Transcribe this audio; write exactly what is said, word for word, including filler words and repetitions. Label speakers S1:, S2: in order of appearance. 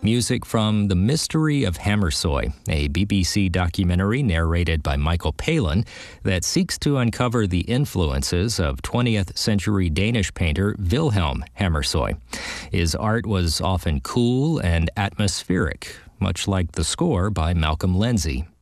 S1: music from The Mystery of Hammersoy, a B B C documentary narrated by Michael Palin that seeks to uncover the influences of twentieth century Danish painter Wilhelm Hammersoy. His art was often cool and atmospheric, much like the score by Malcolm Lindsay.